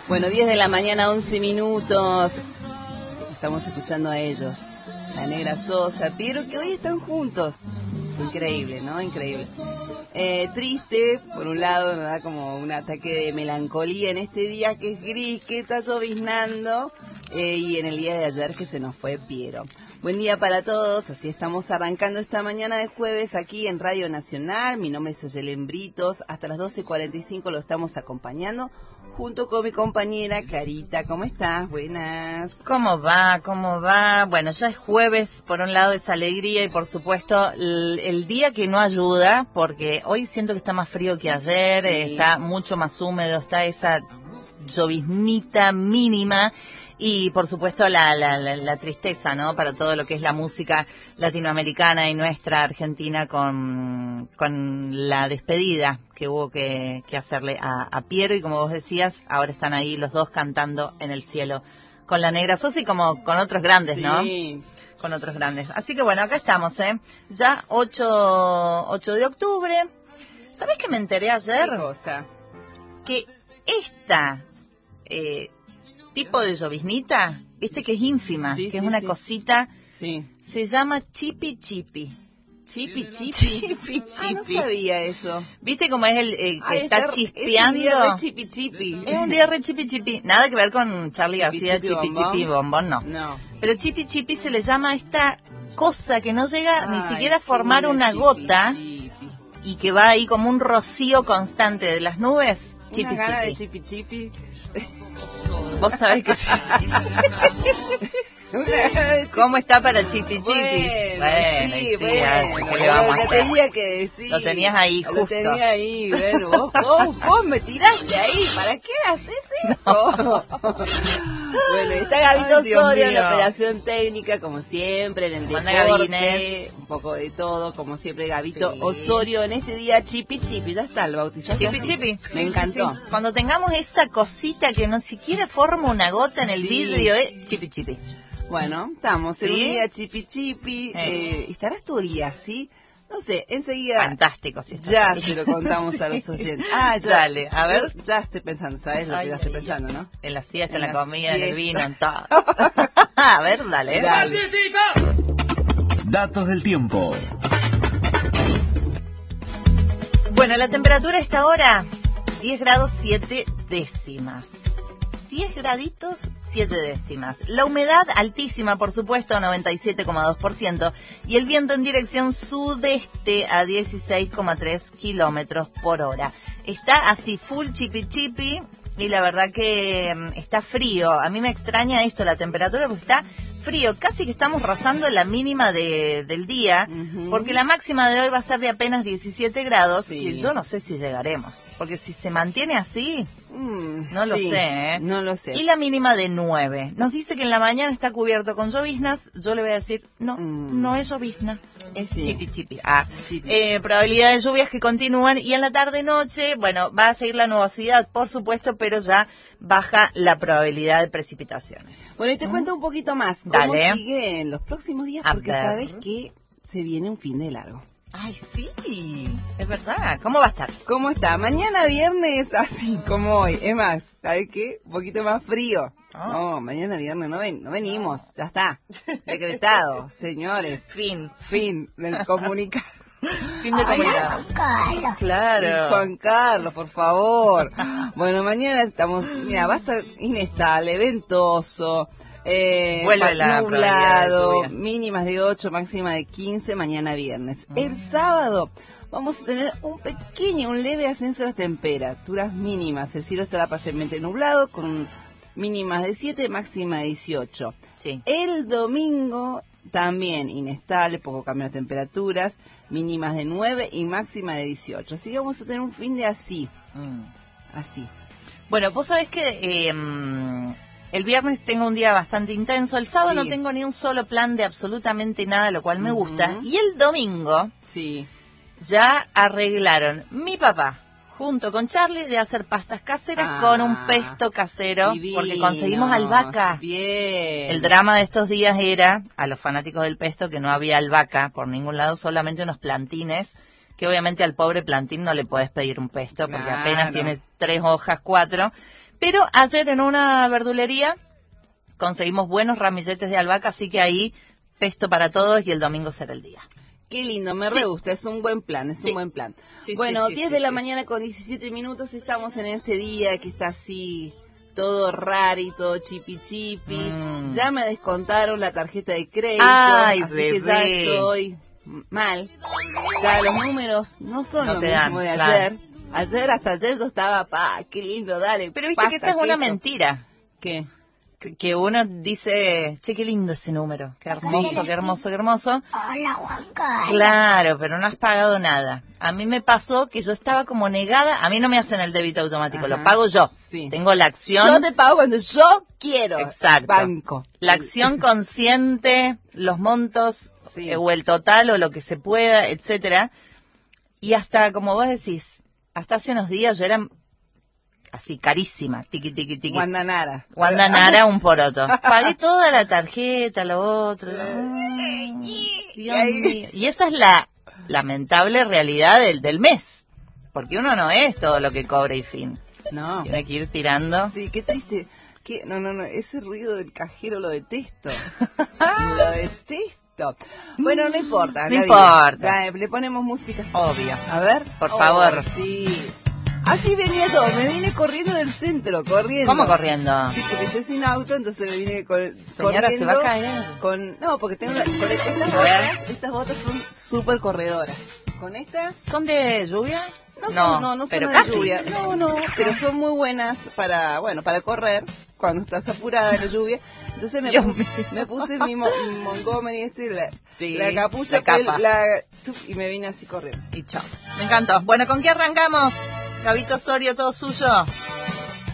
Bueno, 10 de la mañana, 11 minutos. Estamos escuchando a ellos. La Negra Sosa, Piero, que hoy están juntos. Increíble, ¿no? Increíble. Triste, por un lado, nos da como un ataque de melancolía en este día que es gris, que está lloviznando, y en el día de ayer que se nos fue Piero. Buen día para todos, así estamos arrancando esta mañana de jueves aquí en Radio Nacional. Mi nombre es Ayelen Britos, hasta las 12:45 lo estamos acompañando junto con mi compañera Carita. ¿Cómo estás? Buenas. ¿Cómo va? ¿Cómo va? Bueno, ya es jueves, por un lado es alegría y por supuesto el día que no ayuda, porque hoy siento que está más frío que ayer, sí. Está mucho más húmedo, está esa lloviznita mínima. Y por supuesto la tristeza, ¿no? Para todo lo que es la música latinoamericana y nuestra Argentina con la despedida que hubo que hacerle a Piero. Y como vos decías, ahora están ahí los dos cantando en el cielo con la Negra Sosa y como con otros grandes, ¿no? Sí. Con otros grandes. Así que bueno, acá estamos, ya 8 de octubre. ¿Sabés qué me enteré ayer? ¿Qué cosa? Que esta tipo de lloviznita, viste que es ínfima, sí, que es una cosita, sí. Se llama chipi chipi. Chipi chipi. Chipi chipi. Ah, no sabía eso. ¿Viste cómo es el que está chispeando? Es un día re chipi chipi. Es un día re chipi chipi. Nada que ver con Charly García, chipi chipi bombón, no. Pero chipi chipi se le llama a esta cosa que no llega ni siquiera a formar una gota y que va ahí como un rocío constante de las nubes. Chipi chipi. De chipi chipi. Vos sabés que sí. ¿Cómo está para chipi chipi? Bueno, ¿Qué le vamos a hacer? Lo tenía que decir. Lo tenías ahí justo. Lo tenía ahí, bueno, vos me tiraste ahí. ¿Para qué haces eso? No. Bueno, está Gabito Osorio en la operación técnica, como siempre, en el deporte, un poco de todo, como siempre, Gabito Osorio en este día chipi chipi. Ya está, el bautizaste chipi así. Chipi. Me encantó. Sí. Cuando tengamos esa cosita que no siquiera forma una gota en el vidrio, chipi chipi. Bueno, estamos en un día chipi chipi. ¿Estarás tu día así? No sé, enseguida. Fantástico, sí. Ya se lo contamos a los oyentes. Ya. Dale, a ver. Ya estoy pensando, ¿sabes lo que ya estoy pensando, no? En la siesta, en la comida, en el vino, en todo. A ver, dale. Datos del tiempo. Bueno, la temperatura a esta hora, 10 grados 7 décimas. 10 graditos 7 décimas. La humedad altísima, por supuesto, 97,2%. Y el viento en dirección sudeste a 16,3 kilómetros por hora. Está así full chipi chipi y la verdad que está frío. A mí me extraña esto, la temperatura, porque está frío. Casi que estamos rozando la mínima del día, porque la máxima de hoy va a ser de apenas 17 grados, que yo no sé si llegaremos. Porque si se mantiene así, no lo sé, No lo sé. Y la mínima de 9. Nos dice que en la mañana está cubierto con lloviznas. Yo le voy a decir, no es llovizna, es chipi chipi. Probabilidad de lluvias que continúan. Y en la tarde-noche, bueno, va a seguir la nubosidad, por supuesto, pero ya baja la probabilidad de precipitaciones. Bueno, y te cuento un poquito más. ¿Cómo sigue en los próximos días? Porque sabes que se viene un fin de largo. Ay, sí, es verdad. ¿Cómo va a estar? ¿Cómo está? Mañana viernes, así como hoy. Es más, ¿sabes qué? Un poquito más frío. No, mañana viernes no venimos. Ya está. Decretado, señores. Fin del comunicado. Fin de comunicado. Claro. Juan Carlos, por favor. Bueno, mañana estamos, mira, va a estar inestable, ventoso. Vuelve la nublado, mínimas de 8, máxima de 15, mañana viernes. El sábado vamos a tener un leve ascenso de las temperaturas mínimas. El cielo estará parcialmente nublado con mínimas de 7, máxima de 18. Sí. El domingo también inestable, poco cambio de temperaturas, mínimas de 9 y máxima de 18. Así que vamos a tener un fin de así. Así. Bueno, vos sabés que el viernes tengo un día bastante intenso. El sábado no tengo ni un solo plan de absolutamente nada, lo cual me gusta. Y el domingo ya arreglaron mi papá junto con Charly de hacer pastas caseras con un pesto casero. Divino, porque conseguimos albahaca. Bien. El drama de estos días era, a los fanáticos del pesto, que no había albahaca por ningún lado, solamente unos plantines, que obviamente al pobre plantín no le podés pedir un pesto porque apenas tiene 3 hojas, 4. Pero ayer en una verdulería conseguimos buenos ramilletes de albahaca, así que ahí pesto para todos y el domingo será el día. Qué lindo, me re gusta, es un buen plan, un buen plan. Bueno, 10 de la mañana con 17 minutos, estamos en este día que está así, todo rari, todo chipi chipi. Ya me descontaron la tarjeta de crédito, ay, así bebé, que ya estoy mal. Ya los números no son los mismos de ayer. Claro. Hasta ayer yo estaba, qué lindo, dale. Pero viste que esa es una mentira. ¿Qué? Que uno dice, che, qué lindo ese número, qué hermoso, qué hermoso, qué hermoso. Hola, Juan Carlos. Claro, pero no has pagado nada. A mí me pasó que yo estaba como negada, a mí no me hacen el débito automático, lo pago yo. Sí. Tengo la acción. Yo te pago cuando yo quiero. Exacto. Banco. La acción consciente, los montos, o el total, o lo que se pueda, etcétera. Y hasta, como vos decís, hasta hace unos días yo era así, carísima, tiqui, tiqui, tiqui. Guandanara, un poroto. Pagué toda la tarjeta, lo otro. Dios mío. Y esa es la lamentable realidad del mes. Porque uno no es todo lo que cobra y fin. No. Tiene que ir tirando. Sí, qué triste. No, ese ruido del cajero lo detesto. Lo detesto. Bueno, no importa. No importa. Le ponemos música. Obvio. A ver. Por favor. Sí. Así venía yo, me vine corriendo del centro, corriendo. ¿Cómo corriendo? Sí, porque estoy sin auto, entonces me vine Señora, corriendo. se va a caer. No, porque tengo estas botas son súper corredoras. Con estas... ¿Son de lluvia? No son pero de casi. lluvia. No, pero son muy buenas para correr cuando estás apurada de la lluvia. Entonces me puse mi Montgomery la capucha, la capa. Y me vine así corriendo. Y chao. Me encantó. Bueno, ¿con qué arrancamos? Gabito Osorio, todo suyo.